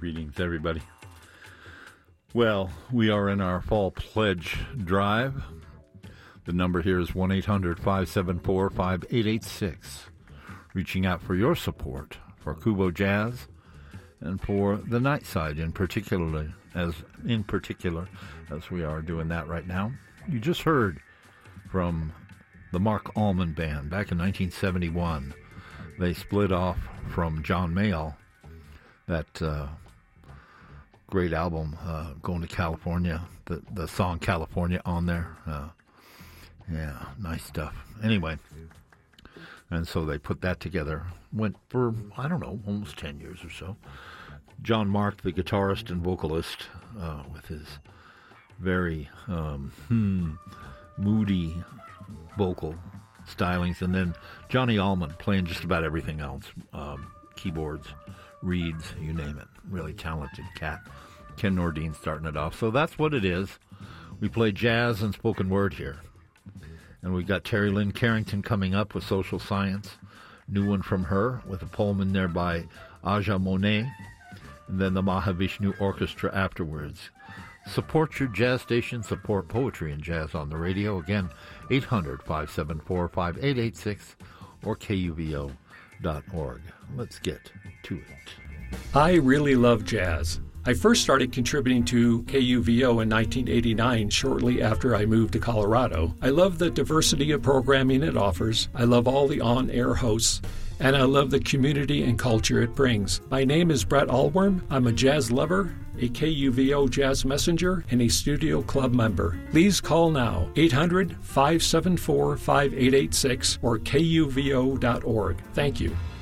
Greetings, everybody. Well, we are in our fall pledge drive. The number here is 1-800-574-5886. Reaching out for your support for Kubo Jazz and for the night side in particular, as we are doing that right now. You just heard from the Mark Allman Band back in 1971. They split off from John Mayall, that great album, Going to California, the song California on there. Yeah, nice stuff. Anyway, and so they put that together. Went for, I don't know, almost 10 years or so. John Mark, the guitarist and vocalist, with his very moody vocal stylings, and then Johnny Allman playing just about everything else, keyboards, reeds, you name it. Really talented cat. Ken Nordine starting it off. So that's what it is. We play jazz and spoken word here. And we've got Terry Lynn Carrington coming up with Social Science. New one from her with a poem in there by Aja Monet. And then the Mahavishnu Orchestra afterwards. Support your jazz station. Support poetry and jazz on the radio. Again, 800-574-5886 or KUVO.org. Let's get to it. I really love jazz. I first started contributing to KUVO in 1989, shortly after I moved to Colorado. I love the diversity of programming it offers. I love all the on-air hosts. And I love the community and culture it brings. My name is Brett Allworm. I'm a jazz lover, a KUVO jazz messenger, and a studio club member. Please call now, 800-574-5886 or KUVO.org. Thank you.